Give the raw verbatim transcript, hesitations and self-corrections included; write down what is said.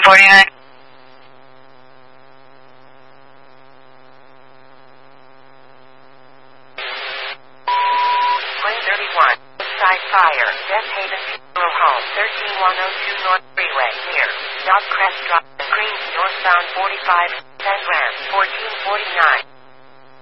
forty-nine. Plane thirty-one. Side fire. Death Haven Funeral Home. thirteen one oh two North Freeway. Near Dog Crest Drive. Green. Northbound forty-five. ten Ram. fourteen forty-nine.